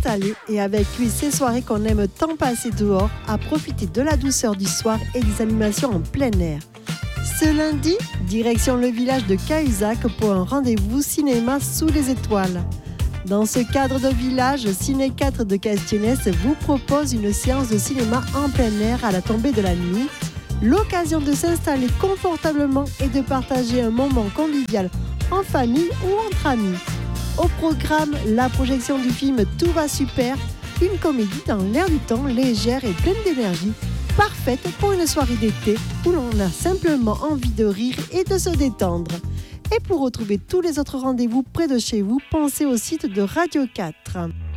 installé et avec lui ces soirées qu'on aime tant passer dehors à profiter de la douceur du soir et des animations en plein air. Ce lundi, direction le village de Cahuzac pour un rendez-vous cinéma sous les étoiles. Dans ce cadre de village, Ciné 4 de Castienès vous propose une séance de cinéma en plein air à la tombée de la nuit. L'occasion de s'installer confortablement et de partager un moment convivial en famille ou entre amis. Au programme, la projection du film Tout va super, une comédie dans l'air du temps, légère et pleine d'énergie, parfaite pour une soirée d'été où l'on a simplement envie de rire et de se détendre. Et pour retrouver tous les autres rendez-vous près de chez vous, pensez au site de Radio 4.